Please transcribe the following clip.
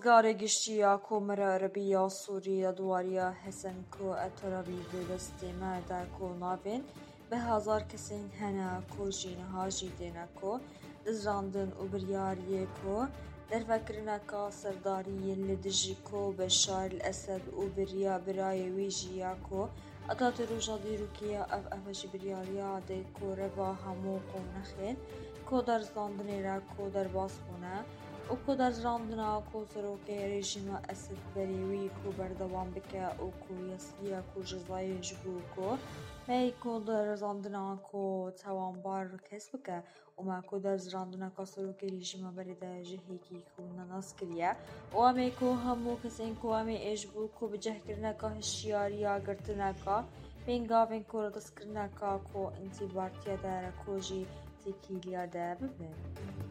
ڕزگارێ گشتیە کۆمەرە عەرەبیە سووریە دووارە هەسەن کۆ ئەتەڕەبی دەستێمەدا کۆ ناوێن بە هەزار کەسین هەنە کۆژینەها ژی دێنە کۆ دزراندن و بریاریە کۆ دەرفەکردنەکە سەرداریە لە دژی کۆ بەشار ئەسەد و برایە وی ژیە کۆ ئەتاتە ڕۆژە دیروکیە ئەفەش بریاریە دێ کۆرەڤە هەموو قۆنەخێن کۆ دەرزاندنێرە کۆ دەرباس بوونە و کۆ دەرزاندنا کۆ سەرۆکەی رێژیمە ئەسد بەرێوی کۆ بەردەوام بکە و کۆ یەسلیە کۆ ژەزایەش بوو کۆ مەی کۆ دەرزاندنا کۆ تاوانبار کەس بکە وما کۆ دەرزاندنەکە سەرۆکەی رێژیمە بەرێدا ژەهێکی کۆ نەناس کردیە و ئەمەی کۆ هەموو کەسین کۆ ئەمەی ئێش بوو کۆ بجەهکردنەکە هشیاریە گرتنەکە پێنگاوێن کۆ ڕەدەستکردنەکە کۆ ئینتیبارتیە دارە کۆژی تێکیلیە دە ببن.